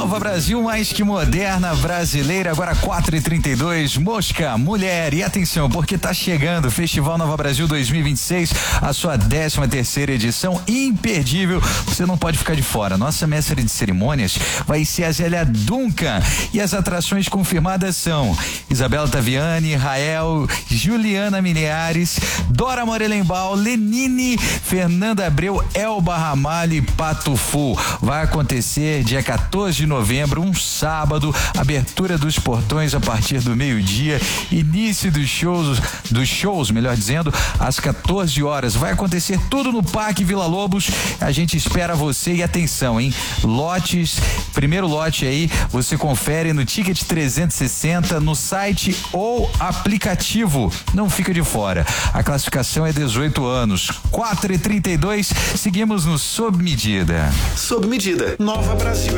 Nova Brasil, mais que moderna, brasileira, agora 4h32, Mosca, mulher, e atenção, porque tá chegando o Festival Nova Brasil 2026, a sua 13ª edição, imperdível, você não pode ficar de fora. Nossa mestre de cerimônias vai ser a Zélia Duncan, e as atrações confirmadas são Isabela Taviani, Rael, Juliana Mineares, Dora Morelenbaum, Lenine, Fernanda Abreu, Elba Ramalho e Pato Fu. Vai acontecer dia 14 de novembro, um sábado, abertura dos portões a partir do meio-dia, início dos shows, melhor dizendo, às 14 horas. Vai acontecer tudo no Parque Vila Lobos. A gente espera você e atenção, hein? Lotes, primeiro lote aí, você confere no Ticket 360, no site ou aplicativo. Não fica de fora. A classificação é 18 anos. 4h32, seguimos no Sob Medida. Sob Medida, Nova Brasil